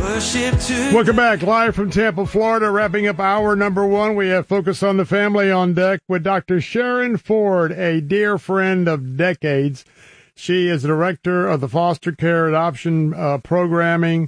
Welcome back, live from Tampa, Florida, wrapping up hour number one. We have Focus on the Family on deck with Dr. Sharon Ford, a dear friend of decades. She is the director of the foster care adoption programming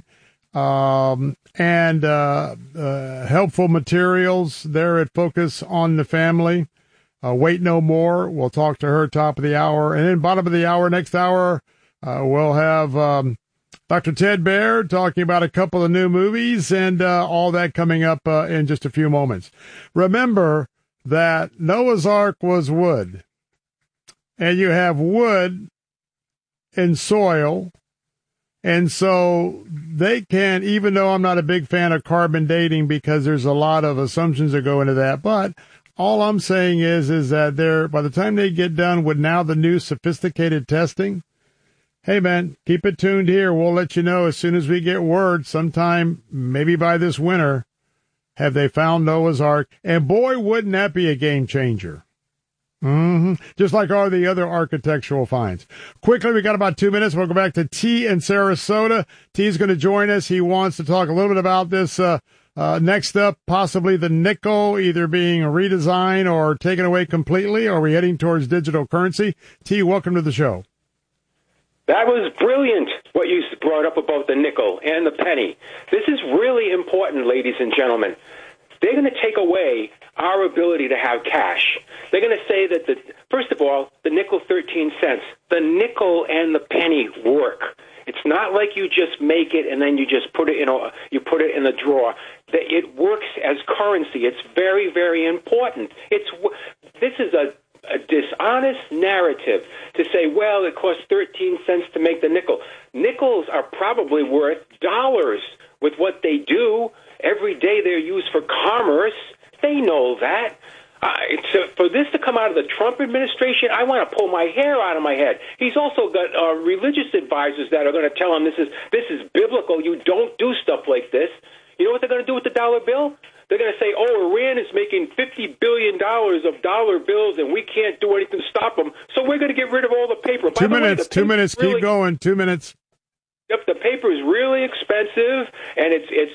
and helpful materials there at Focus on the Family. Wait no more. We'll talk to her top of the hour. And then bottom of the hour, next hour, we'll have Dr. Ted Baird talking about a couple of new movies and all that coming up in just a few moments. Remember that Noah's Ark was wood, and you have wood and soil, and so they can, even though I'm not a big fan of carbon dating because there's a lot of assumptions that go into that, but all I'm saying is that by the time they get done with now the new sophisticated testing, hey, man, keep it tuned here. We'll let you know as soon as we get word sometime, maybe by this winter, have they found Noah's Ark. And boy, wouldn't that be a game changer. Just like all the other architectural finds. Quickly, we got about 2 minutes. We'll go back to T in Sarasota. T's going to join us. He wants to talk a little bit about this. Next up, possibly the nickel either being redesigned or taken away completely. Or are we heading towards digital currency? T, welcome to the show. That was brilliant, what you brought up about the nickel and the penny. This is really important, ladies and gentlemen. They're going to take away our ability to have cash. They're going to say that, first of all, the nickel 13 cents. The nickel and the penny work. It's not like you just make it and then you just put it in the drawer. It works as currency. It's very, very important. This is a dishonest narrative to say, well, it costs 13 cents to make the nickel. Nickels are probably worth dollars with what they do. Every day they're used for commerce. They know that. So for this to come out of the Trump administration, I want to pull my hair out of my head. He's also got religious advisors that are going to tell him this is biblical. You don't do stuff like this. You know what they're going to do with the dollar bill? They're going to say, oh, Iran is making $50 billion of dollar bills, and we can't do anything to stop them, so we're going to get rid of all the paper. 2 minutes, 2 minutes, keep going, 2 minutes. Yep, the paper is really expensive, and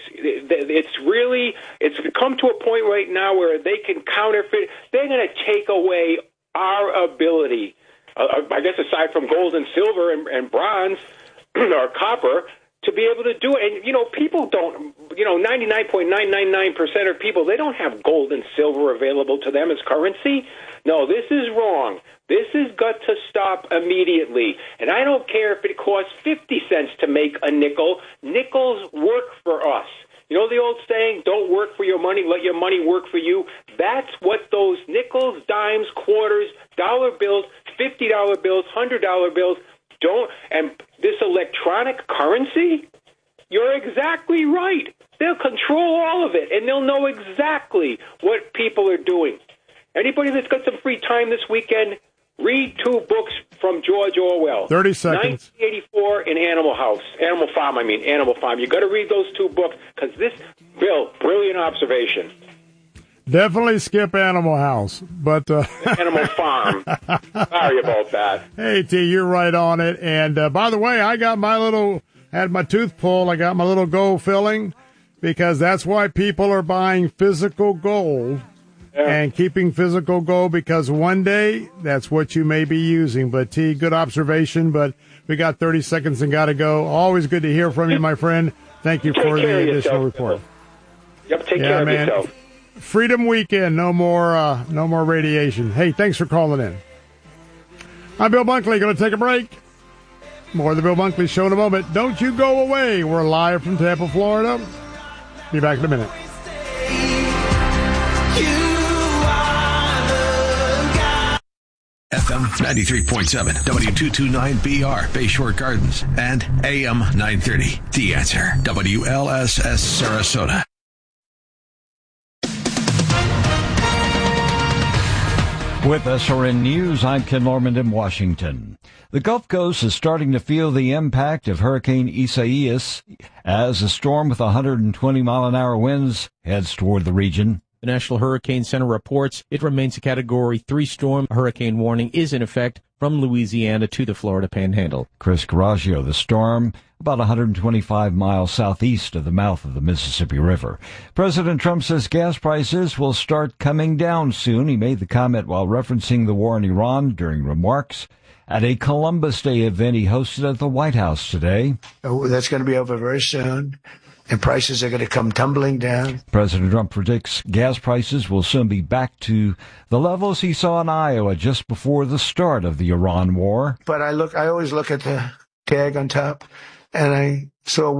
it's come to a point right now where they can counterfeit. They're going to take away our ability, I guess aside from gold and silver and bronze or copper, to be able to do it. And, people don't, 99.999% of people, they don't have gold and silver available to them as currency. No, this is wrong. This has got to stop immediately. And I don't care if it costs 50 cents to make a nickel. Nickels work for us. You know the old saying, don't work for your money, let your money work for you? That's what those nickels, dimes, quarters, dollar bills, $50 bills, $100 bills, and this electronic currency, you're exactly right. They'll control all of it, and they'll know exactly what people are doing. Anybody that's got some free time this weekend, read 2 books from George Orwell. 30 seconds. 1984 and Animal Farm. You got to read those 2 books because Bill, brilliant observation. Definitely skip Animal House, but Animal Farm. Sorry about that. Hey, T, you're right on it. And by the way, I got had my tooth pulled. I got my little gold filling because that's why people are buying physical gold and keeping physical gold because one day that's what you may be using. But T, good observation. But we got 30 seconds and got to go. Always good to hear from you, my friend. Thank you for the additional report. Yep, take care of yourself. Freedom Weekend, no more radiation. Hey, thanks for calling in. I'm Bill Bunkley, going to take a break. More of the Bill Bunkley Show in a moment. Don't you go away. We're live from Tampa, Florida. Be back in a minute. FM 93.7, W229BR, Bayshore Gardens, and AM 930. The Answer, WLSS Sarasota. With SRN News, I'm Ken Lorman in Washington. The Gulf Coast is starting to feel the impact of Hurricane Isaias as a storm with 120-mile-an-hour winds heads toward the region. The National Hurricane Center reports it remains a Category 3 storm. A hurricane warning is in effect from Louisiana to the Florida Panhandle. Chris Carraggio, the storm about 125 miles southeast of the mouth of the Mississippi River. President Trump says gas prices will start coming down soon. He made the comment while referencing the war in Iran during remarks at a Columbus Day event he hosted at the White House today. That's going to be over very soon, and prices are going to come tumbling down. President Trump predicts gas prices will soon be back to the levels he saw in Iowa just before the start of the Iran war. But I always look at the tag on top, and I saw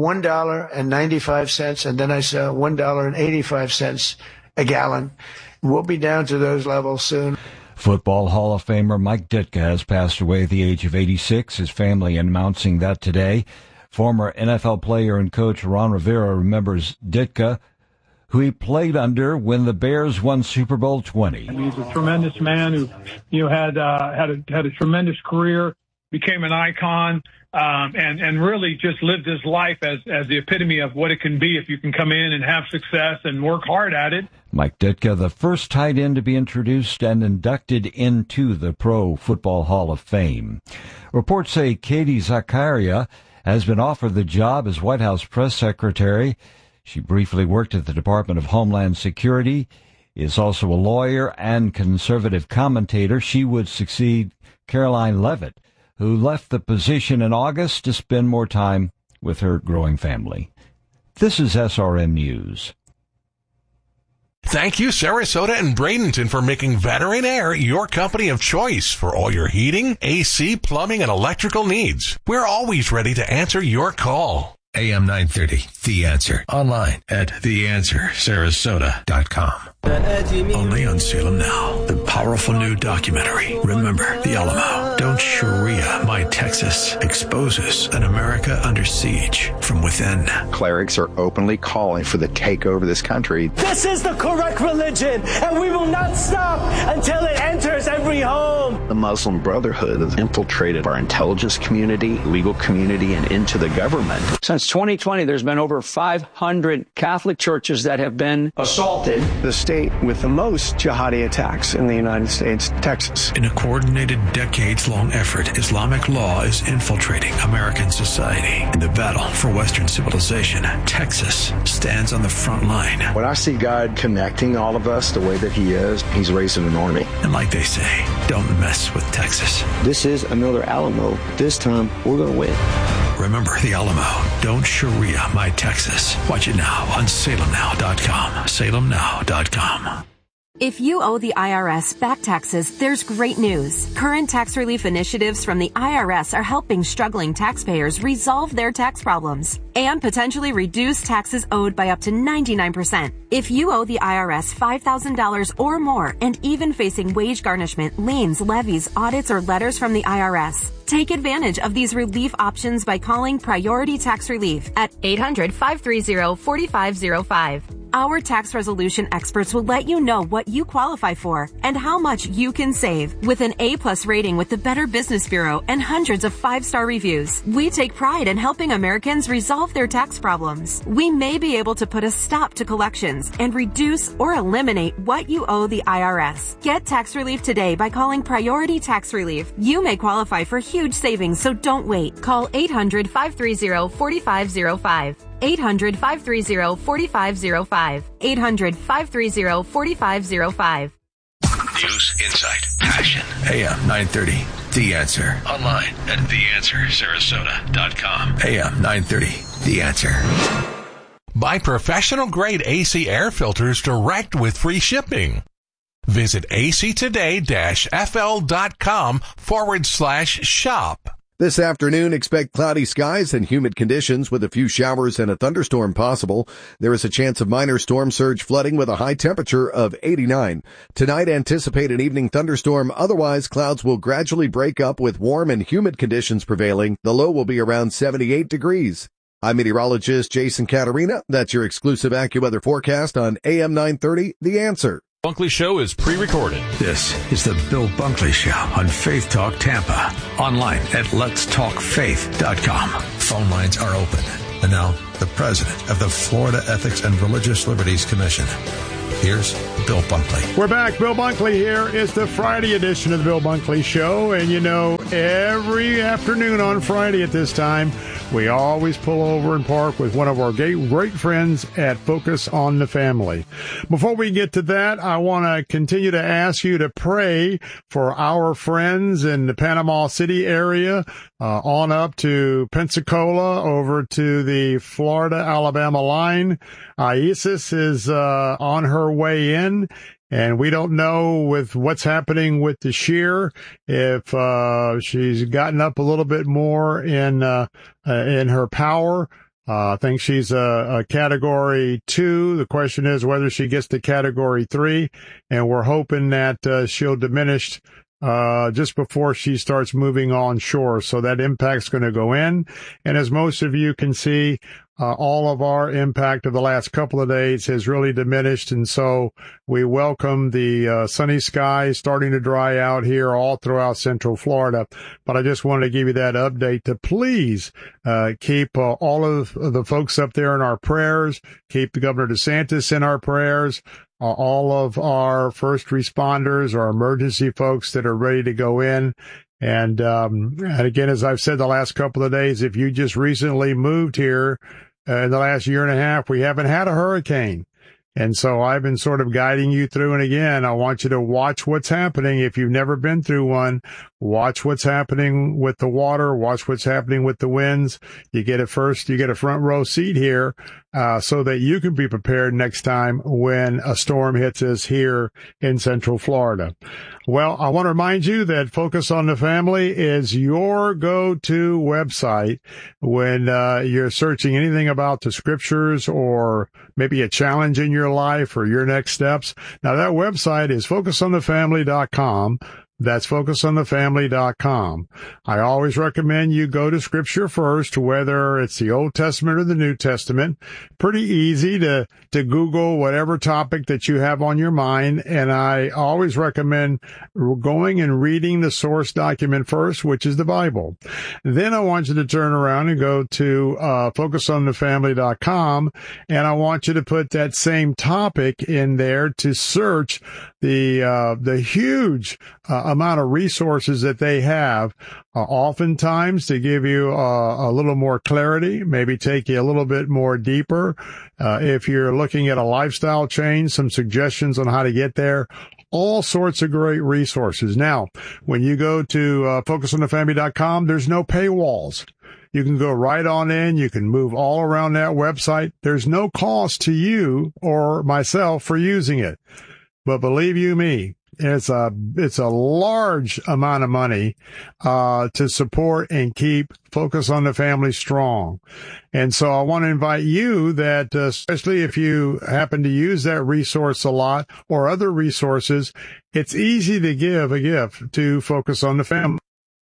$1.95, and then I saw $1.85 a gallon. We'll be down to those levels soon. Football Hall of Famer Mike Ditka has passed away at the age of 86, his family announcing that today. Former NFL player and coach Ron Rivera remembers Ditka, who he played under when the Bears won Super Bowl 20. And he's a tremendous man who had a tremendous career, became an icon, and really just lived his life as the epitome of what it can be if you can come in and have success and work hard at it. Mike Ditka, the first tight end to be introduced and inducted into the Pro Football Hall of Fame. Reports say Katie Zakaria has been offered the job as White House press secretary. She briefly worked at the Department of Homeland Security, is also a lawyer and conservative commentator. She would succeed Caroline Leavitt, who left the position in August to spend more time with her growing family. This is SRN News. Thank you, Sarasota and Bradenton, for making Veteran Air your company of choice for all your heating, AC, plumbing, and electrical needs. We're always ready to answer your call. AM 930, The Answer. Online at theanswersarasota.com. Only on Salem Now. The powerful new documentary, Remember the Alamo. Don't Sharia My Texas, exposes an America under siege from within. Clerics are openly calling for the takeover of this country. This is the correct religion, and we will not stop until it enters every home. The Muslim Brotherhood has infiltrated our intelligence community, legal community, and into the government. Since 2020, there's been over 500 Catholic churches that have been assaulted. The state with the most jihadi attacks in the United States, Texas. In a coordinated, decades-long effort, Islamic law is infiltrating American society. In the battle for Western civilization, Texas stands on the front line. When I see God connecting all of us the way that he is, he's raising an army. And like they say, don't mess with Texas. This is another Alamo. This time, we're going to win. Remember the Alamo. Don't Sharia My Texas. Watch it now on salemnow.com. salemnow.com. If you owe the IRS back taxes, there's great news. Current tax relief initiatives from the IRS are helping struggling taxpayers resolve their tax problems and potentially reduce taxes owed by up to 99%. If you owe the IRS $5,000 or more and even facing wage garnishment, liens, levies, audits, or letters from the IRS, take advantage of these relief options by calling Priority Tax Relief at 800-530-4505. Our tax resolution experts will let you know what you qualify for and how much you can save. With an A+ rating with the Better Business Bureau and hundreds of 5-star reviews, we take pride in helping Americans resolve their tax problems. We may be able to put a stop to collections and reduce or eliminate what you owe the IRS. Get tax relief today by calling Priority Tax Relief. You may qualify for huge savings, so don't wait. Call 800-530-4505. 800-530-4505. 800-530-4505. News, insight, passion. AM 930, The Answer. Online at theanswersarasota.com. AM 930, The Answer. Buy professional-grade AC air filters direct with free shipping. Visit actoday-fl.com/shop. This afternoon, expect cloudy skies and humid conditions with a few showers and a thunderstorm possible. There is a chance of minor storm surge flooding with a high temperature of 89. Tonight, anticipate an evening thunderstorm. Otherwise, clouds will gradually break up with warm and humid conditions prevailing. The low will be around 78 degrees. I'm meteorologist Jason Caterina. That's your exclusive AccuWeather forecast on AM 930, The Answer. Bunkley Show is pre-recorded. This is the Bill Bunkley Show on Faith Talk Tampa. Online at letstalkfaith.com. Phone lines are open. And now, the president of the Florida Ethics and Religious Liberties Commission. Here's Bill Bunkley. We're back. Bill Bunkley here. It's the Friday edition of the Bill Bunkley Show. And, you know, every afternoon on Friday at this time, we always pull over and park with one of our great friends at Focus on the Family. Before we get to that, I want to continue to ask you to pray for our friends in the Panama City area, on up to Pensacola, over to the Florida-Alabama line. Isis is on her way in. And we don't know with what's happening with the shear if she's gotten up a little bit more in her power. I think she's a category 2. The question is whether she gets to category 3, and we're hoping that she'll diminish just before she starts moving on shore. So that impact's going to go in. And as most of you can see, all of our impact of the last couple of days has really diminished. And so we welcome the sunny skies starting to dry out here all throughout Central Florida. But I just wanted to give you that update to please keep all of the folks up there in our prayers. Keep the Governor DeSantis in our prayers. All of our first responders, our emergency folks that are ready to go in. And again, as I've said the last couple of days, if you just recently moved here in the last year and a half, we haven't had a hurricane. And so I've been sort of guiding you through. And again, I want you to watch what's happening. If you've never been through one, watch what's happening with the water, watch what's happening with the winds. You get a front row seat here, so that you can be prepared next time when a storm hits us here in Central Florida. Well, I want to remind you that Focus on the Family is your go-to website when you're searching anything about the scriptures or maybe a challenge in your life or your next steps. Now, that website is focusonthefamily.com. That's focusonthefamily.com. I always recommend you go to Scripture first, whether it's the Old Testament or the New Testament. Pretty easy to Google whatever topic that you have on your mind, and I always recommend going and reading the source document first, which is the Bible. Then I want you to turn around and go to focusonthefamily.com, and I want you to put that same topic in there to search the huge amount of resources that they have, oftentimes to give you a little more clarity, maybe take you a little bit more deeper. If you're looking at a lifestyle change, some suggestions on how to get there. All sorts of great resources. Now, when you go to focusonthefamily.com, there's no paywalls. You can go right on in. You can move all around that website. There's no cost to you or myself for using it. But believe you me, it's a large amount of money to support and keep Focus on the Family strong. And so I want to invite you that, especially if you happen to use that resource a lot or other resources, it's easy to give a gift to Focus on the Family.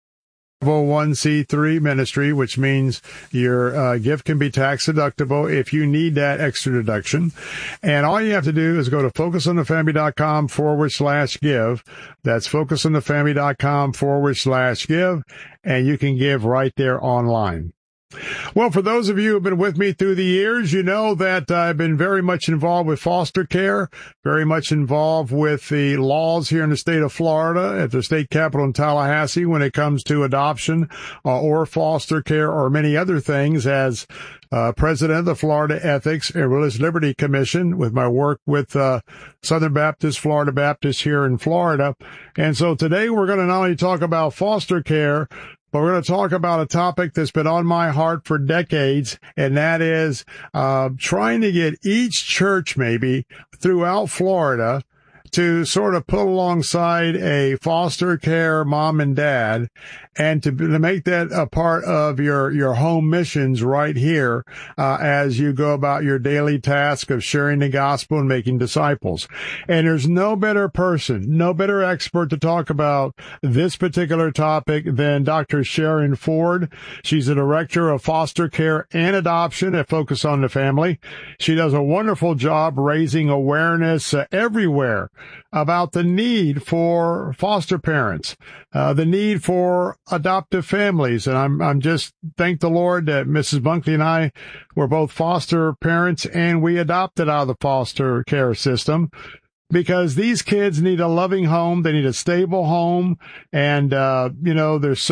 501c3 ministry, which means your gift can be tax deductible if you need that extra deduction. And all you have to do is go to focusonthefamily.com/give. That's focusonthefamily.com/give, and you can give right there online. Well, for those of you who have been with me through the years, you know that I've been very much involved with foster care, very much involved with the laws here in the state of Florida at the state capitol in Tallahassee when it comes to adoption or foster care or many other things as president of the Florida Ethics and Religious Liberty Commission with my work with Southern Baptist, Florida Baptist here in Florida. And so today we're going to not only talk about foster care, but we're going to talk about a topic that's been on my heart for decades, and that is trying to get each church maybe throughout Florida to sort of put alongside a foster care mom and dad and to make that a part of your home missions right here as you go about your daily task of sharing the gospel and making disciples. And there's no better person, no better expert to talk about this particular topic than Dr. Sharon Ford. She's the director of foster care and adoption at Focus on the Family. She does a wonderful job raising awareness everywhere about the need for foster parents, the need for adoptive families. And I'm just thank the Lord that Mrs. Bunkley and I were both foster parents and we adopted out of the foster care system because these kids need a loving home. They need a stable home. And, there's so